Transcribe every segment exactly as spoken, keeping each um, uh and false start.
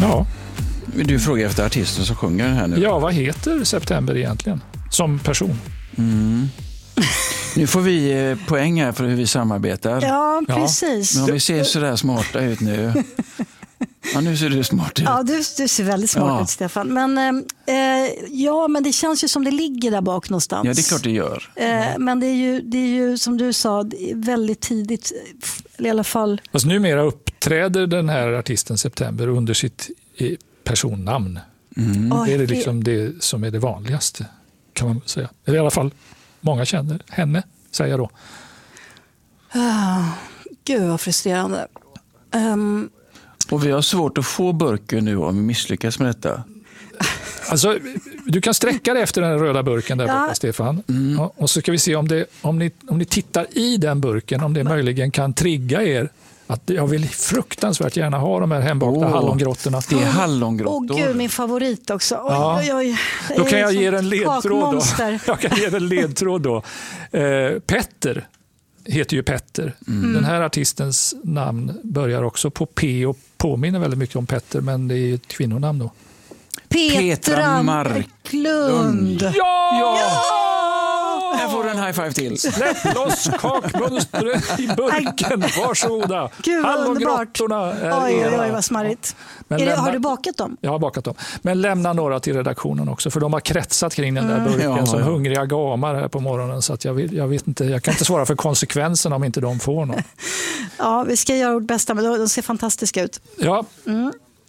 Ja. Du frågar efter artisten som sjunger här nu. Ja, vad heter September egentligen som person? Mm. Nu får vi poäng här för hur vi samarbetar. Ja, precis. Men om vi ser så där smarta ut nu. Ja, nu ser du smart ut. Ja, du, du ser väldigt smart ja. ut, Stefan. Men, eh, ja, men det känns ju som det ligger där bak någonstans. Ja, det är klart det gör. Eh, men det är, ju, det är ju, som du sa, det är väldigt tidigt. I alla fall. Fast numera uppträder den här artisten September under sitt personnamn. Mm. Det är det liksom det som är det vanligaste, kan man säga. Eller i alla fall, många känner henne, säger jag då. Oh, gud vad frustrerande. Um, Och vi har svårt att få burken nu om vi misslyckas med detta. Alltså, du kan sträcka dig efter den röda burken där borta, ja. Stefan. Mm. Ja, och så ska vi se om, det, om, ni, om ni tittar i den burken, om det möjligen kan trigga er. Att jag vill fruktansvärt gärna ha de här hembakta oh, hallongrottorna. Det är hallongrottor. Åh oh, gud, min favorit också. Oj, ja. oj, oj. Då kan jag ge en ledtråd då. Jag kan ge en ledtråd då. Eh, Petter heter ju Petter. Mm. Den här artistens namn börjar också på P och påminner väldigt mycket om Petter, men det är ett kvinnonamn då. Petra Marklund. Ja! Ja! Här får du en high five till. Släpp loss kakmönstret i burken. Varsågoda. Gud vad underbart. Är oj, oj, oj, vad smarrigt. Ja. Är det, har du bakat dem? Jag har bakat dem. Men lämna några till redaktionen också, för de har kretsat kring den där mm. burken ja, som ja. hungriga gamar här på morgonen. Så att jag, vill, jag, vet inte, jag kan inte svara för konsekvenserna om inte de får någon. Ja, vi ska göra vårt bästa, men de ser fantastiska ut. Ja. Mm.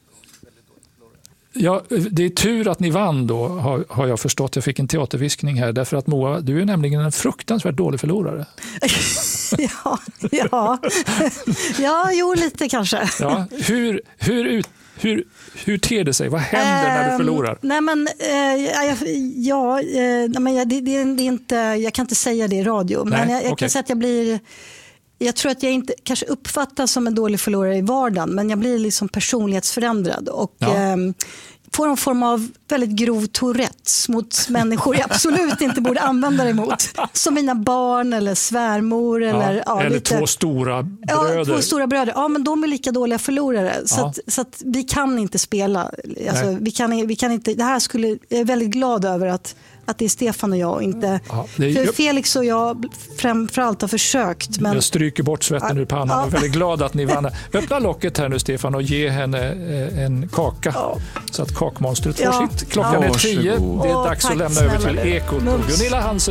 Ja, det är tur att ni vann då, har, har jag förstått. Jag fick en teaterviskning här, därför att Moa, du är nämligen en fruktansvärt dålig förlorare. ja, ja. ja, jo lite kanske. Ja, hur, hur, ut, hur, hur ter det sig? Vad händer um, när du förlorar? Nej men, eh, ja, eh, men det, det, det är inte, jag kan inte säga det i radio, Nej, men jag, jag okay. kan säga att jag blir... Jag tror att jag inte kanske uppfattas som en dålig förlorare i vardagen, men jag blir liksom personlighetsförändrad och ja. eh, får en form av väldigt grov Tourettes mot människor jag absolut inte borde använda det emot. Som mina barn eller svärmor. Ja, eller ja, eller lite, två stora bröder. Ja, två stora bröder. Ja, men de är lika dåliga förlorare. Så, ja. att, så att vi kan inte spela. Alltså, vi kan, vi kan inte, det här skulle, jag är väldigt glad över att att det är Stefan och jag och inte... Ja, är, för Felix och jag framförallt har försökt. Men... Jag stryker bort svetten ur pannan. Ja. Jag är väldigt glad att ni vann. Öppna locket här nu, Stefan, och ge henne en kaka. Ja. Så att kakmonstret får ja. sitt. Klockan ja. är tio. Det är daåh, dags att lämna över till Ekot. Gunilla Hansen.